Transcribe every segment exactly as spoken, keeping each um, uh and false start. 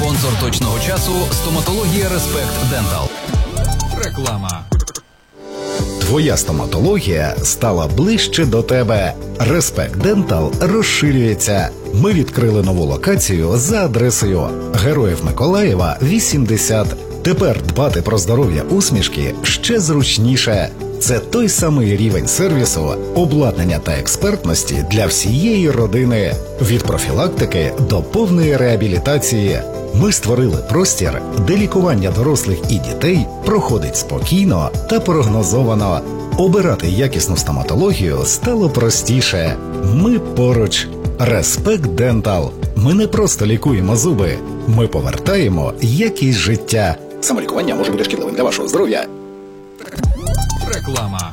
Спонсор точного часу – стоматологія Респект Дентал. Реклама. Твоя стоматологія стала ближче до тебе. Респект Дентал розширюється. Ми відкрили нову локацію за адресою Героїв Миколаєва, вісімдесят. Тепер дбати про здоров'я усмішки ще зручніше. Це той самий рівень сервісу, обладнання та експертності для всієї родини. Від профілактики до повної реабілітації. Ми створили простір, де лікування дорослих і дітей проходить спокійно та прогнозовано. Обирати якісну стоматологію стало простіше. Ми поруч. Респект Дентал. Ми не просто лікуємо зуби. Ми повертаємо якість життя. Самолікування може бути шкідливим для вашого здоров'я. Реклама.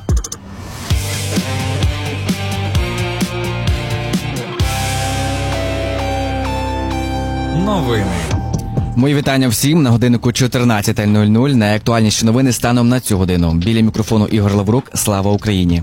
Новини. Мої вітання всім на годиннику чотирнадцята нуль нуль. Найактуальніші новини станом на цю годину. Біля мікрофону Ігор Лаврук. Слава Україні!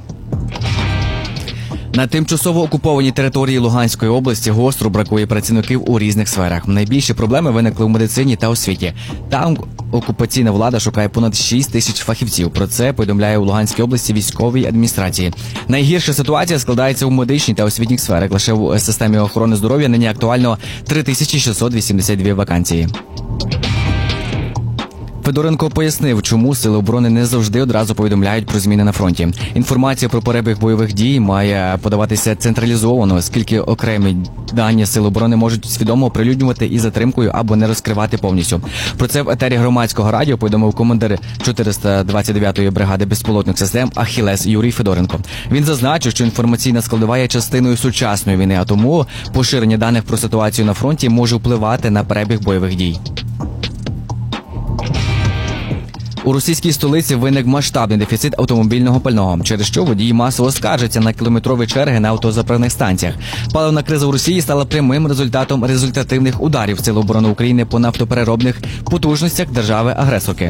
На тимчасово окупованій території Луганської області гостро бракує працівників у різних сферах. Найбільші проблеми виникли у медицині та освіті. Там окупаційна влада шукає понад шість тисяч фахівців. Про це повідомляє у Луганській області військовій адміністрації. Найгірша ситуація складається у медичній та освітніх сферах. Лише в системі охорони здоров'я нині актуально три тисячі шістсот вісімдесят дві вакансії. Федоренко пояснив, чому Сили оборони не завжди одразу повідомляють про зміни на фронті. Інформація про перебіг бойових дій має подаватися централізовано, оскільки окремі дані Сил оборони можуть свідомо оприлюднювати із затримкою або не розкривати повністю. Про це в етері громадського радіо повідомив командир чотириста двадцять дев'ятої бригади безпілотних систем «Ахілес» Юрій Федоренко. Він зазначив, що інформаційна складова є частиною сучасної війни, а тому поширення даних про ситуацію на фронті може впливати на перебіг бойових дій. У російській столиці виник масштабний дефіцит автомобільного пального, через що водії масово скаржаться на кілометрові черги на автозаправних станціях. Паливна криза в Росії стала прямим результатом результативних ударів Сил оборони України по нафтопереробних потужностях держави-агресорки.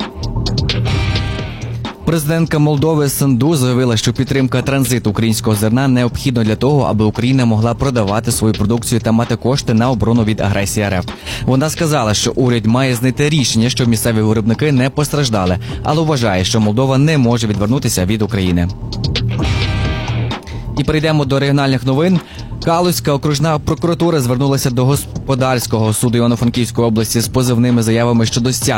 Президентка Молдови Санду заявила, що підтримка транзиту українського зерна необхідна для того, аби Україна могла продавати свою продукцію та мати кошти на оборону від агресії РФ. Вона сказала, що уряд має знайти рішення, щоб місцеві виробники не постраждали, але вважає, що Молдова не може відвернутися від України. І перейдемо до регіональних новин. Калузька окружна прокуратура звернулася до господарського суду Івано-Франківської області з позовними заявами щодо стягнення